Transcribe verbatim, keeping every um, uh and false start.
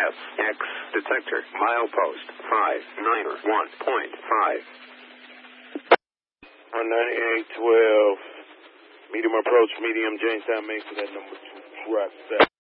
S X detector, milepost five nine one point five. one ninety-eight twelve, medium approach, medium, Jamestown, Mason, that number two, track set.